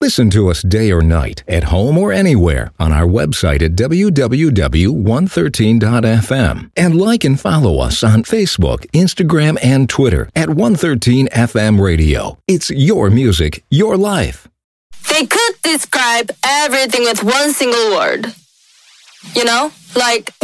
Listen to us day or night, at home or anywhere, on our website at www.113.fm. And like and follow us on Facebook, Instagram, and Twitter at 113FM Radio. It's your music, your life. They could describe everything with one single word. You know? Like